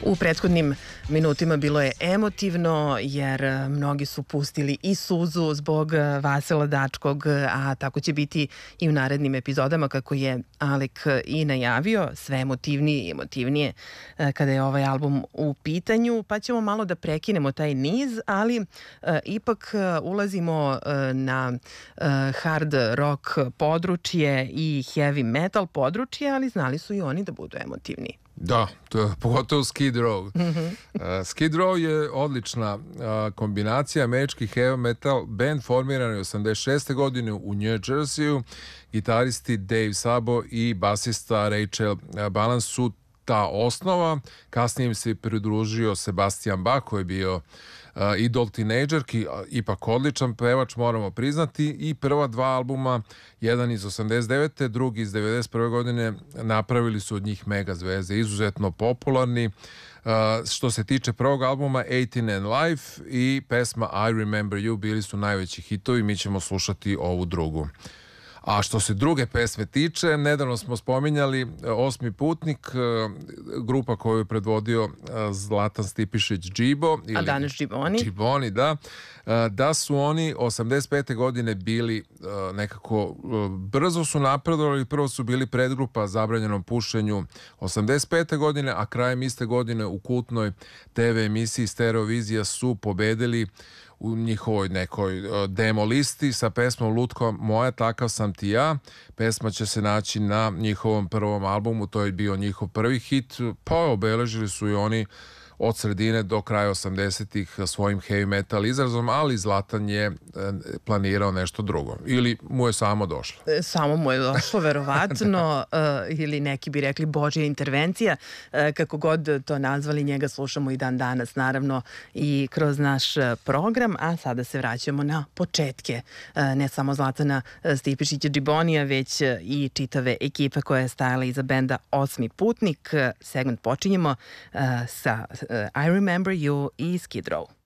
U prethodnim minutima bilo je emotivno jer mnogi su pustili i suzu zbog Vasila Dačkog, a tako će biti i u narednim epizodama kako je Alek i najavio, sve emotivnije i emotivnije kada je ovaj album u pitanju, pa ćemo malo da prekinemo taj niz, ali ipak ulazimo na hard rock područje i heavy metal područje, ali znali su i oni da budu emotivni. Da, to je pogotovo Skid Row. Skid Row je odlična kombinacija, američki heavy metal band formiran je 86. godine u New Jerseyu. Gitaristi Dave Sabo i basista Rachel Balance su ta osnova. Kasnije im se pridružio Sebastian Bach koji je bio idol tinejdžerki, ipak odličan pevač, moramo priznati, i prva dva albuma, jedan iz 89. drugi iz 91. godine, napravili su od njih mega zvezde, izuzetno popularni. Što se tiče prvog albuma 18 and Life i pesma I Remember You bili su najveći hitovi, mi ćemo slušati ovu drugu. A što se druge pesme tiče, nedavno smo spominjali Osmi putnik, grupa koju je predvodio Zlatan Stipišić Džibo. A danas Džiboni. Džiboni, da. Da su oni 85. godine bili nekako, brzo su napredovali, prvo su bili predgrupa zabranjenom pušenju 85. godine, a krajem iste godine u kultnoj TV emisiji Stereovizija su pobedili u njihovoj nekoj demo listi sa pesmom Lutko moja, takav sam ti ja. Pesma će se naći na njihovom prvom albumu, to je bio njihov prvi hit, pa obeležili su i oni od sredine do kraja 80-ih svojim heavy metal izrazom, ali Zlatan je planirao nešto drugo. Ili mu je samo došlo? Samo mu je došlo, verovatno, ili neki bi rekli Božja intervencija, kako god to nazvali, njega slušamo i dan danas, naravno, i kroz naš program, a sada se vraćamo na početke, ne samo Zlatana Stipišića Džibonija, već i čitave ekipe koja je stajala iza benda Osmi putnik. Segment počinjemo sa I Remember You i Skid Row.